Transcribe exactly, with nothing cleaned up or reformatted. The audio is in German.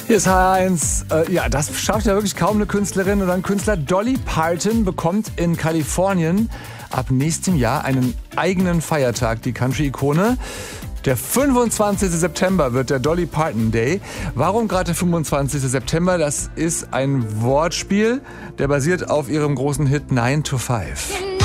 Hier ist H eins. Äh, ja, das schafft ja wirklich kaum eine Künstlerin oder ein Künstler. Dolly Parton bekommt in Kalifornien ab nächstem Jahr einen eigenen Feiertag, die Country-Ikone. Der fünfundzwanzigste September wird der Dolly Parton Day. Warum gerade der fünfundzwanzigste September? Das ist ein Wortspiel, der basiert auf ihrem großen Hit nine to five.